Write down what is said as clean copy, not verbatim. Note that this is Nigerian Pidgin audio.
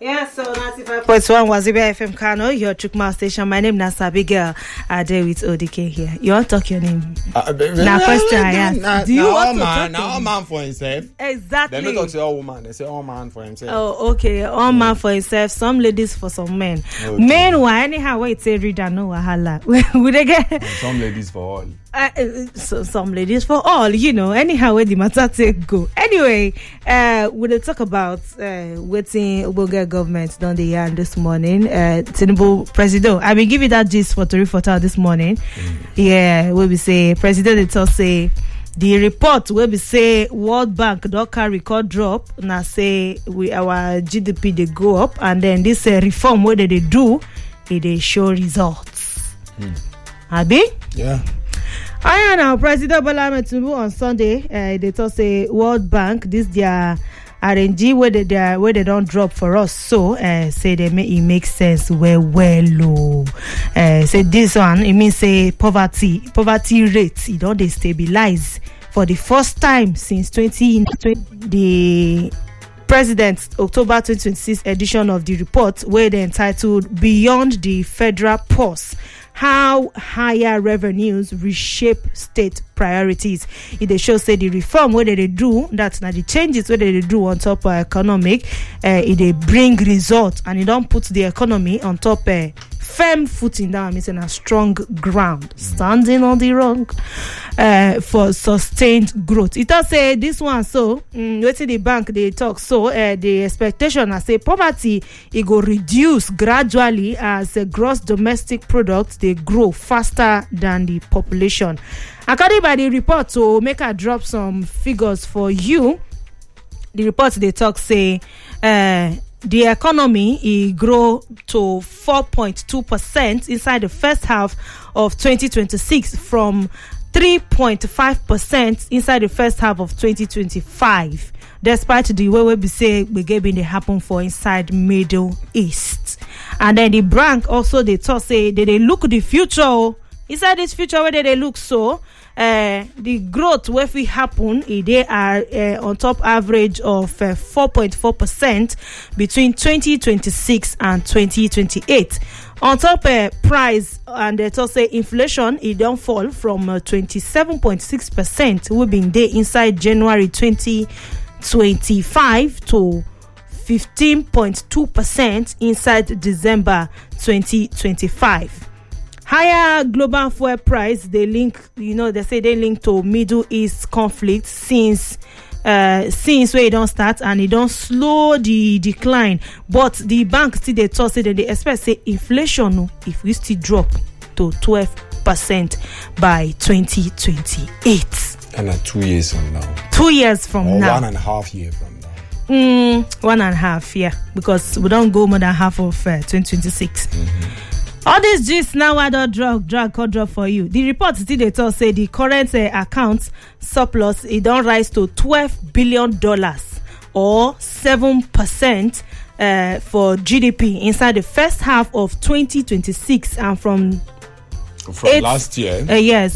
Yeah, so 95.1 Wazobia FM Kano, your Chukma station. My name is Abigail Ade with ODK here. You want to talk your name? Now, question I ask. Do you want to talk? Now, all man for himself. Exactly. They don't talk to all woman. They say all man for himself. Oh, okay. All man for himself. Some ladies for some men. Okay. Meanwhile, anyhow, wait, say reader, no wahala. Would they get? Some ladies for all. So some ladies for all, anyhow where the matter take go. Anyway, we'll talk about waiting Oboge government done the year this morning. Tinubu president, I will give you that gist for Tori Fota this morning. Yeah, we be say president it all say the report will be say World Bank don't carry record drop. Now say our GDP they go up, and then this reform what they do, they show results. Abi? Yeah. I know President Bola Ahmed Tinubu on Sunday. They talk say World Bank this their RNG where they don't drop for us. So say it makes sense low. Say this one it means say poverty rates it don't they stabilize for the first time since 2020. The President's October 2026 edition of the report where they entitled Beyond the Federal Pause, How Higher Revenues Reshape State Priorities. It shows say the reform where they do, that's now the changes where they do on top of economic, they bring results, and it don't put the economy on top firm footing down, means a strong ground, standing on the wrong for sustained growth. It does say this one, so waiting the bank they talk, so the expectation I say poverty it go reduce gradually as the gross domestic product they grow faster than the population. According by the report, to make a drop some figures for you, the report they talk say the economy grew to 4.2% inside the first half of 2026 from 3.5% inside the first half of 2025. Despite the way we say we gave it happen for inside Middle East. And then the bank also they talk say they look the future. Inside this future where they look so the growth where we happen they are on top average of 4.4% between 2026 and 2028. On top price, and they also say inflation it don't fall from 27.6% we been there inside January 2025 to 15.2% inside December 2025. Higher global fuel price, they link, they say they link to Middle East conflict since where it don't start, and it don't slow the decline. But the bank still they talk say that they expect say inflation if we still drop to 12% by 2028. And 2 years from now. 2 years from or now. 1.5 years from now. 1.5, yeah, because we don't go more than half of 2026. All these gist now I don't drag for you. The report still they talk say the current account surplus it don't rise to $12 billion or 7% for GDP inside the first half of 2026, and from last year. Yes.